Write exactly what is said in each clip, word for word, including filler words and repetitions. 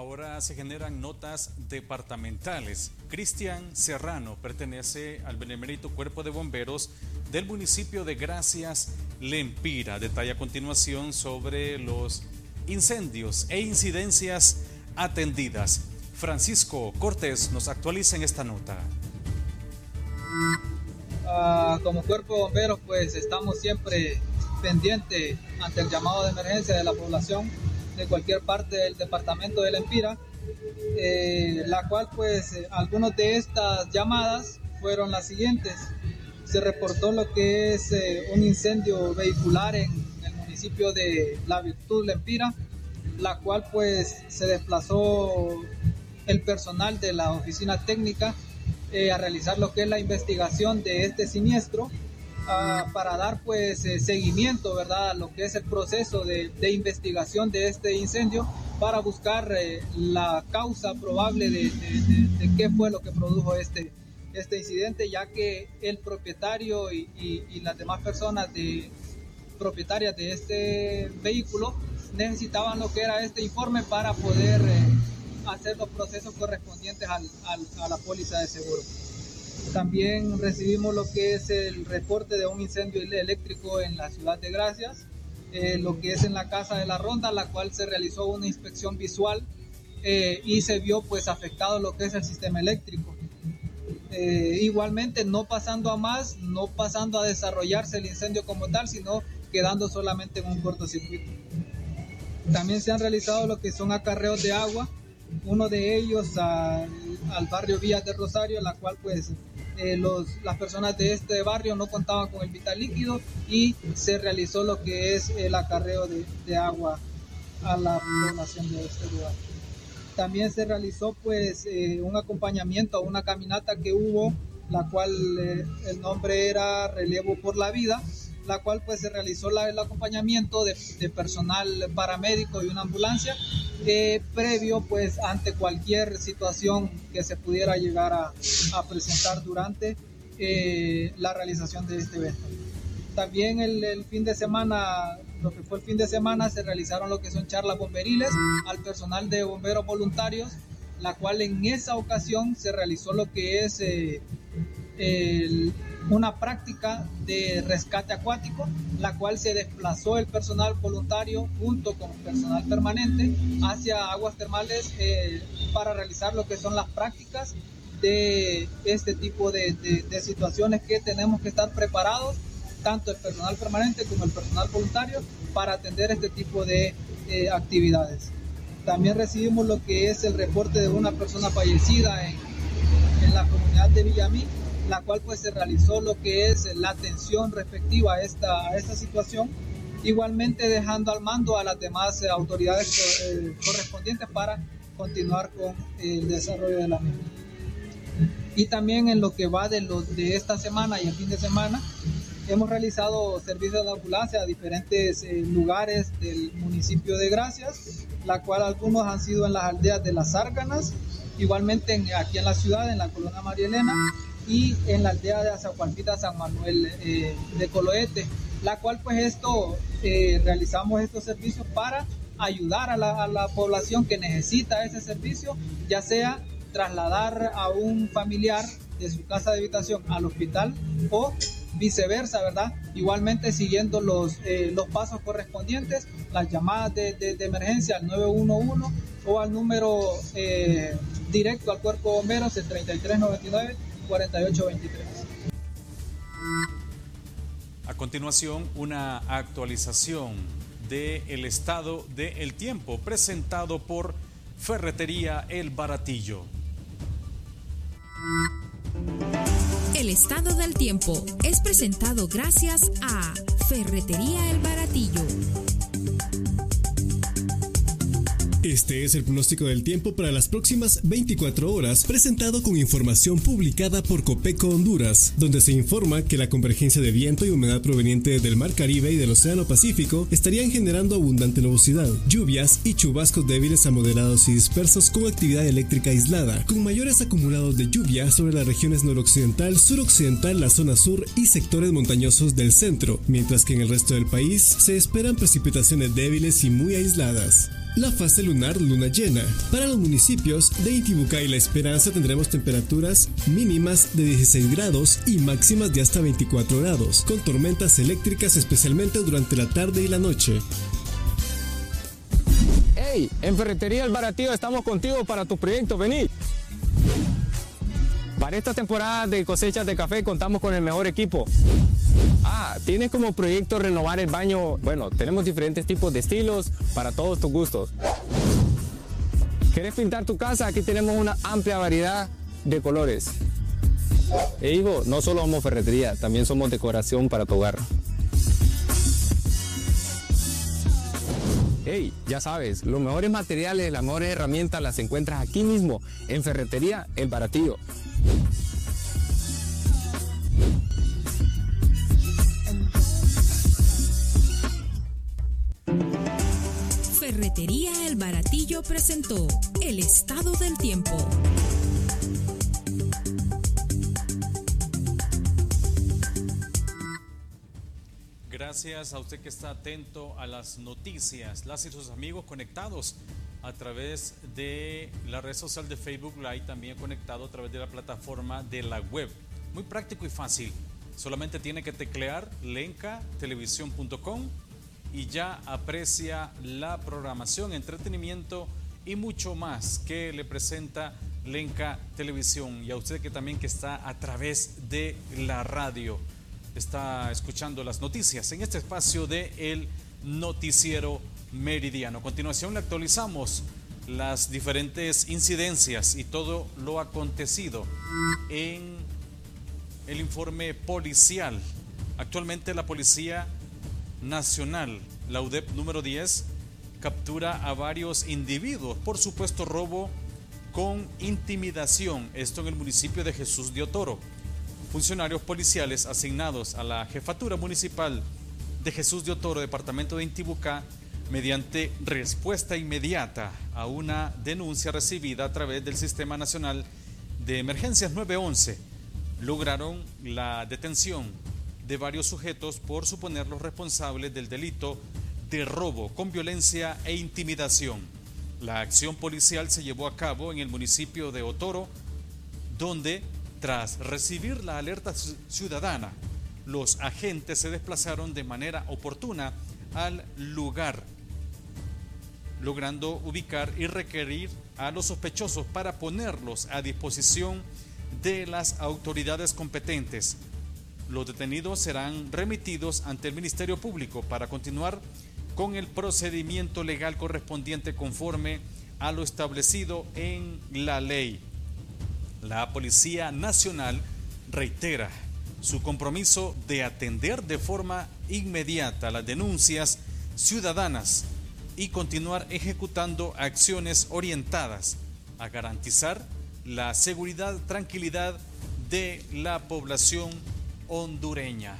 ahora se generan notas departamentales. Cristian Serrano pertenece al Benemérito Cuerpo de Bomberos del municipio de Gracias, Lempira. Detalla a continuación sobre los incendios e incidencias atendidas. Francisco Cortés nos actualiza en esta nota. Uh, como Cuerpo de Bomberos, pues estamos siempre pendientes ante el llamado de emergencia de la población de cualquier parte del departamento de Lempira, eh, la cual pues eh, algunas de estas llamadas fueron las siguientes. Se reportó lo que es eh, un incendio vehicular en el municipio de La Virtud, Lempira, la cual pues se desplazó el personal de la oficina técnica eh, a realizar lo que es la investigación de este siniestro, Uh, para dar pues eh, seguimiento, ¿verdad?, a lo que es el proceso de, de investigación de este incendio para buscar eh, la causa probable de, de, de, de qué fue lo que produjo este, este incidente, ya que el propietario y, y, y las demás personas de, propietarias de este vehículo necesitaban lo que era este informe para poder eh, hacer los procesos correspondientes al, al, a la póliza de seguro. También recibimos lo que es el reporte de un incendio eléctrico en la ciudad de Gracias, eh, lo que es en la Casa de la Ronda, la cual se realizó una inspección visual eh, y se vio pues afectado lo que es el sistema eléctrico. Eh, igualmente no pasando a más, no pasando a desarrollarse el incendio como tal, sino quedando solamente en un cortocircuito. También se han realizado lo que son acarreos de agua, uno de ellos al, al barrio Villas de Rosario, la cual pues eh, los, las personas de este barrio no contaban con el vital líquido y se realizó lo que es el acarreo de, de agua a la población de este lugar. También se realizó pues eh, un acompañamiento a una caminata que hubo, la cual eh, el nombre era Relevo por la Vida, la cual pues se realizó la, el acompañamiento de, de personal paramédico y una ambulancia eh, previo pues ante cualquier situación que se pudiera llegar a, a presentar durante eh, la realización de este evento. También el, el fin de semana, lo que fue el fin de semana, se realizaron lo que son charlas bomberiles al personal de bomberos voluntarios, la cual en esa ocasión se realizó lo que es eh, el una práctica de rescate acuático, la cual se desplazó el personal voluntario junto con el personal permanente hacia aguas termales eh, para realizar lo que son las prácticas de este tipo de, de, de situaciones que tenemos que estar preparados, tanto el personal permanente como el personal voluntario, para atender este tipo de eh, actividades. También recibimos lo que es el reporte de una persona fallecida en, en la comunidad de Villamí, la cual pues se realizó lo que es la atención respectiva a esta, a esta situación, igualmente dejando al mando a las demás eh, autoridades eh, correspondientes para continuar con el desarrollo de la misma. Y también en lo que va de, los, de esta semana y el fin de semana, hemos realizado servicios de ambulancia a diferentes eh, lugares del municipio de Gracias, la cual algunos han sido en las aldeas de Las Zárganas, igualmente en, aquí en la ciudad, en la Colonia María Elena, y en la aldea de Azacualpita, San Manuel eh, de Coloete, la cual pues esto eh, realizamos estos servicios para ayudar a la, a la población que necesita ese servicio, ya sea trasladar a un familiar de su casa de habitación al hospital o viceversa, ¿verdad? Igualmente siguiendo los, eh, los pasos correspondientes, las llamadas de, de, de emergencia al nueve uno uno o al número eh, directo al Cuerpo de Bomberos, el treinta y tres noventa y nueve cuarenta y ocho veintitrés. A continuación, una actualización del estado del tiempo presentado por Ferretería El Baratillo. El estado del tiempo es presentado gracias a Ferretería El Baratillo. Este es el pronóstico del tiempo para las próximas veinticuatro horas, presentado con información publicada por Copeco Honduras, donde se informa que la convergencia de viento y humedad proveniente del Mar Caribe y del Océano Pacífico estarían generando abundante nubosidad, lluvias y chubascos débiles a moderados y dispersos con actividad eléctrica aislada, con mayores acumulados de lluvia sobre las regiones noroccidental, suroccidental, la zona sur y sectores montañosos del centro, mientras que en el resto del país se esperan precipitaciones débiles y muy aisladas. la fase lunar luna llena. Para los municipios de Intibucá y La Esperanza tendremos temperaturas mínimas de dieciséis grados y máximas de hasta veinticuatro grados, con tormentas eléctricas especialmente durante la tarde y la noche. Hey, en Ferretería El Baratillo estamos contigo para tu proyecto, vení. Para esta temporada de cosechas de café contamos con el mejor equipo. Ah, ¿tienes como proyecto renovar el baño? Bueno, tenemos diferentes tipos de estilos para todos tus gustos. ¿Quieres pintar tu casa? Aquí tenemos una amplia variedad de colores. E hijo, no solo somos ferretería, también somos decoración para tu hogar. Hey, ya sabes, los mejores materiales, las mejores herramientas las encuentras aquí mismo, en Ferretería El Baratillo. Ferretería El Baratillo presentó El Estado del Tiempo. Gracias a usted que está atento a las noticias, las y sus amigos conectados a través de la red social de Facebook Live, también conectado a través de la plataforma de la web. Muy práctico y fácil. Solamente tiene que teclear lenca televisión punto com y ya aprecia la programación, entretenimiento y mucho más que le presenta Lenca Televisión. Y a usted que también que está a través de la radio, está escuchando las noticias en este espacio de El Noticiero Meridiano. A continuación le actualizamos las diferentes incidencias y todo lo acontecido en el informe policial. Actualmente la Policía Nacional, la U D E P número diez, captura a varios individuos por supuesto robo con intimidación, esto en el municipio de Jesús de Otoro. Funcionarios policiales asignados a la Jefatura Municipal de Jesús de Otoro, departamento de Intibucá, mediante respuesta inmediata a una denuncia recibida a través del Sistema Nacional de Emergencias nueve once, lograron la detención de varios sujetos por suponerlos responsables del delito de robo con violencia e intimidación. La acción policial se llevó a cabo en el municipio de Otoro, donde, tras recibir la alerta ciudadana, los agentes se desplazaron de manera oportuna al lugar, logrando ubicar y requerir a los sospechosos para ponerlos a disposición de las autoridades competentes. Los detenidos serán remitidos ante el Ministerio Público para continuar con el procedimiento legal correspondiente conforme a lo establecido en la ley. La Policía Nacional reitera su compromiso de atender de forma inmediata las denuncias ciudadanas y continuar ejecutando acciones orientadas a garantizar la seguridad, tranquilidad de la población hondureña.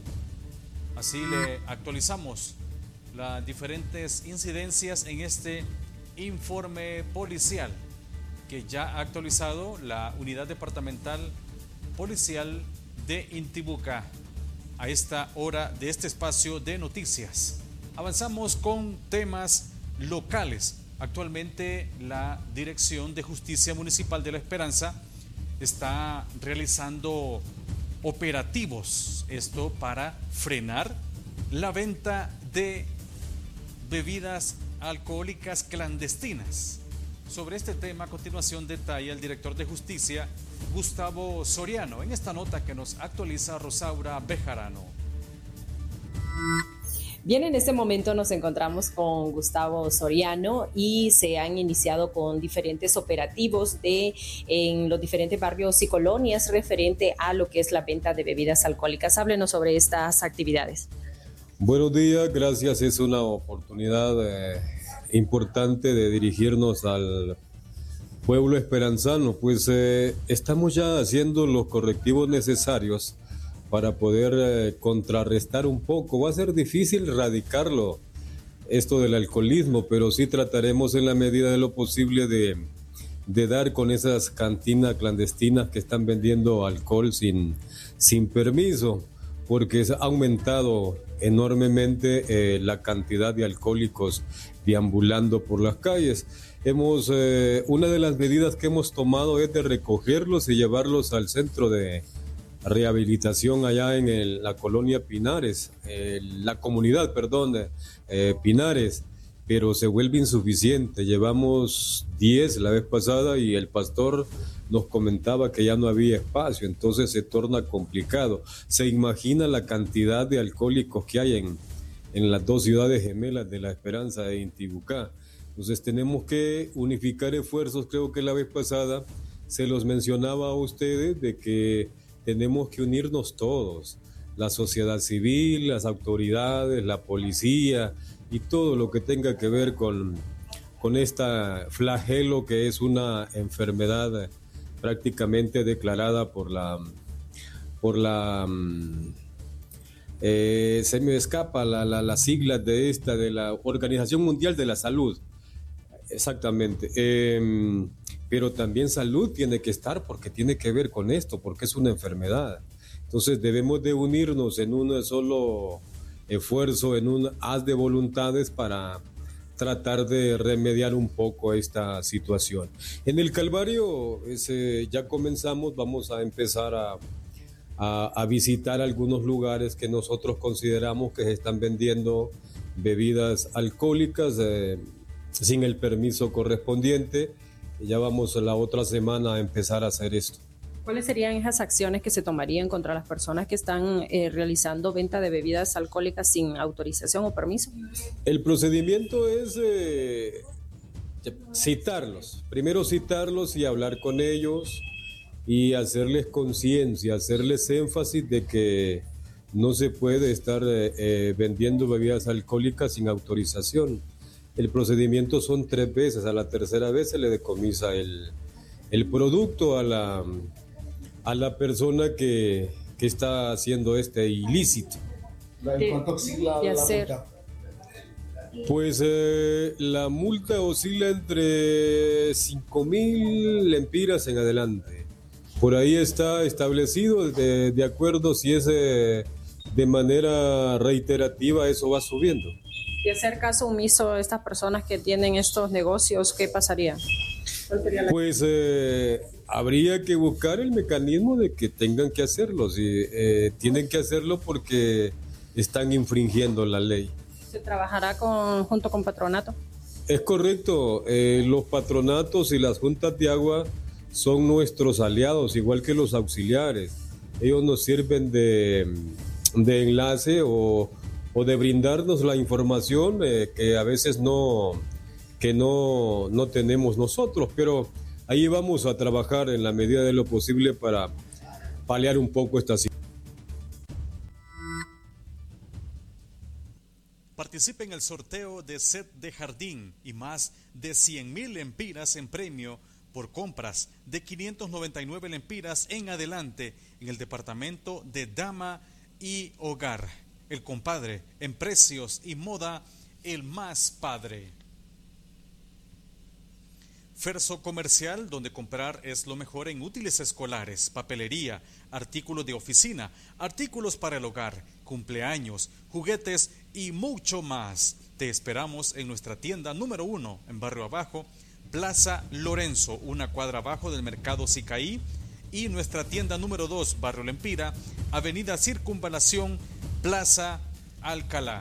Así le actualizamos las diferentes incidencias en este informe policial que ya ha actualizado la Unidad Departamental Policial de Intibucá a esta hora de este espacio de noticias. Avanzamos con temas locales. Actualmente la Dirección de Justicia Municipal de La Esperanza está realizando operativos, esto para frenar la venta de bebidas alcohólicas clandestinas. Sobre este tema, a continuación detalla el director de Justicia, Gustavo Soriano, en esta nota que nos actualiza Rosaura Bejarano. Bien, en este momento nos encontramos con Gustavo Soriano y se han iniciado con diferentes operativos de, en los diferentes barrios y colonias referente a lo que es la venta de bebidas alcohólicas. Háblenos sobre estas actividades. Buenos días, gracias. Es una oportunidad eh, importante de dirigirnos al pueblo esperanzano, pues eh, estamos ya haciendo los correctivos necesarios para poder eh, contrarrestar un poco. Va a ser difícil erradicarlo, esto del alcoholismo, pero sí trataremos en la medida de lo posible de, de dar con esas cantinas clandestinas que están vendiendo alcohol sin, sin permiso. porque ha aumentado enormemente eh, la cantidad de alcohólicos deambulando por las calles. Hemos, eh, una de las medidas que hemos tomado es de recogerlos y llevarlos al centro de rehabilitación allá en el, la colonia Pinares, eh, la comunidad, perdón, eh, Pinares, pero se vuelve insuficiente. Llevamos diez la vez pasada y el pastor nos comentaba que ya no había espacio, entonces se torna complicado. Se imagina la cantidad de alcohólicos que hay en, en las dos ciudades gemelas de La Esperanza e Intibucá. Entonces tenemos que unificar esfuerzos. Creo que la vez pasada se los mencionaba a ustedes de que tenemos que unirnos todos, la sociedad civil, las autoridades, la policía y todo lo que tenga que ver con, con esta flagelo que es una enfermedad prácticamente declarada por la, por la eh, se me escapa la, la, la sigla de esta, de la Organización Mundial de la Salud. Exactamente, eh, pero también salud tiene que estar porque tiene que ver con esto, porque es una enfermedad. Entonces debemos de unirnos en un solo esfuerzo, en un haz de voluntades para tratar de remediar un poco esta situación. En el Calvario ese, ya comenzamos, vamos a empezar a, a, a visitar algunos lugares que nosotros consideramos que se están vendiendo bebidas alcohólicas, eh, sin el permiso correspondiente. Ya vamos la otra semana a empezar a hacer esto. ¿Cuáles serían esas acciones que se tomarían contra las personas que están eh, realizando venta de bebidas alcohólicas sin autorización o permiso? El procedimiento es eh, citarlos, primero citarlos y hablar con ellos y hacerles conciencia, hacerles énfasis de que no se puede estar eh, eh, vendiendo bebidas alcohólicas sin autorización. El procedimiento son tres veces, a la tercera vez se le decomisa el, el producto a la, a la persona que, que está haciendo este ilícito. ¿En cuánto oscila la multa? Pues eh, la multa oscila entre cinco mil lempiras en adelante. Por ahí está establecido, de, de acuerdo si es eh, de manera reiterativa, eso va subiendo. Y hacer caso omiso a estas personas que tienen estos negocios, ¿qué pasaría? Pues eh, habría que buscar el mecanismo de que tengan que hacerlo. Sí, eh, tienen que hacerlo porque están infringiendo la ley. ¿Se trabajará con, junto con patronato? Es correcto. Eh, los patronatos y las juntas de agua son nuestros aliados, igual que los auxiliares. Ellos nos sirven de, de enlace o o de brindarnos la información eh, que a veces no, que no, no tenemos nosotros, pero ahí vamos a trabajar en la medida de lo posible para paliar un poco esta situación. Participe en el sorteo de set de jardín y más de cien mil lempiras en premio por compras de quinientos noventa y nueve lempiras en adelante en el departamento de Dama y Hogar. El compadre, en precios y moda, el más padre. Ferso Comercial, donde comprar es lo mejor en útiles escolares, papelería, artículos de oficina, artículos para el hogar, cumpleaños, juguetes y mucho más. Te esperamos en nuestra tienda número uno, en Barrio Abajo, Plaza Lorenzo, una cuadra abajo del Mercado Sicaí, y nuestra tienda número dos, Barrio Lempira, Avenida Circunvalación, Plaza Alcalá.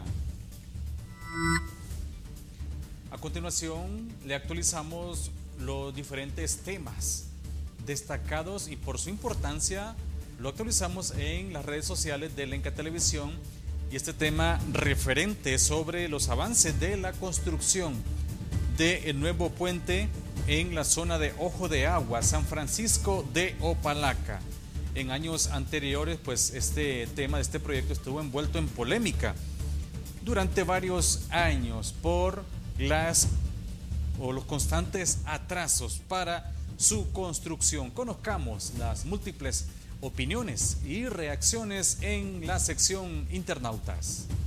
A continuación le actualizamos los diferentes temas destacados y por su importancia lo actualizamos en las redes sociales de Lenca Televisión, y este tema referente sobre los avances de la construcción del nuevo puente en la zona de Ojo de Agua, San Francisco de Opalaca. En años anteriores, pues este tema de este proyecto estuvo envuelto en polémica durante varios años por las o los constantes atrasos para su construcción. Conozcamos las múltiples opiniones y reacciones en la sección internautas.